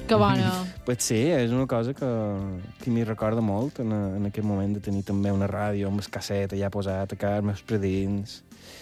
Que bona. Pues sí, és una cosa que m'hi recorda molt en aquest moment de tenir també una ràdio amb el casset allà posat a casa, els meus predins.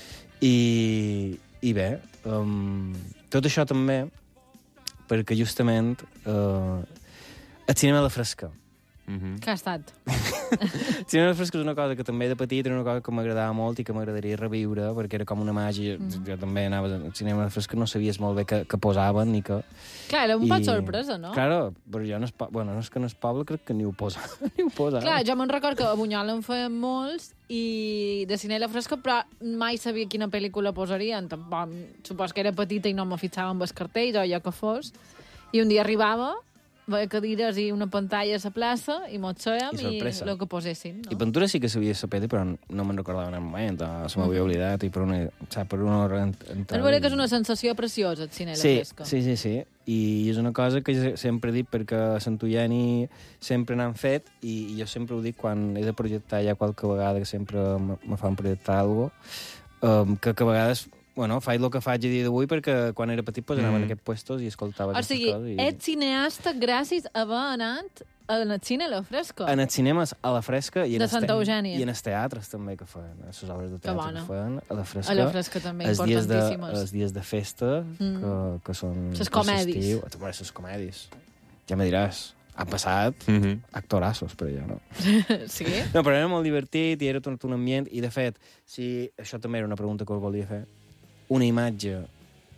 I bé, tot això també perquè justament el cinema a la fresca. Que ha estat? El cinema a la fresca és una cosa que també de petit era una cosa que m'agradava molt i que m'agradaria reviure, perquè era com una màgia. Jo també anava al cinema a la fresca, no sabies molt bé que posaven ni que... Clar, era un pot sorpresa, no? Claro, però jo no és que no és poble, crec que ni ho posaven. Clar, jo me'n record que a Bunyol en feien molts i de cine a la fresca, però mai sabia quina pel·lícula posarien. Tampoc, supos que era petita i no me fixava amb els cartells o allò que fos. I un dia arribava, veia cadires i una pantalla a la plaça i mos sèiem i el que posessin. No? I Ventura sí que sabia la pel·li, però no me'n recordava en el moment, se m'havia oblidat i per una hora... És veritat que és una sensació preciosa, el cine a la fresca. Sí. I és una cosa que sempre he dit perquè a Sant Eugeni sempre n'han fet i jo sempre ho dic quan he de projectar ja qualque vegada que sempre me fan projectar alguna cosa, que a vegades... Bueno, faig el que faig a dia d'avui perquè quan era petit pues, anava en aquests puestos i escoltava aquestes coses. Ets cineasta gràcies a haver anat al cine a la fresca. En els cinemes a la fresca i en Santa Eugènia. I en els teatres també que feien, a les obres de teatre que feien a la fresca. A la fresca també, importantíssimes. Els dies de festa, que són... Les comèdies. Les comèdies. Ja me diràs. Han passat actorazos per allà, no? Sí? No, però era molt divertit i era tot un ambient i, de fet, si això també era una pregunta que us volia fer, una imatge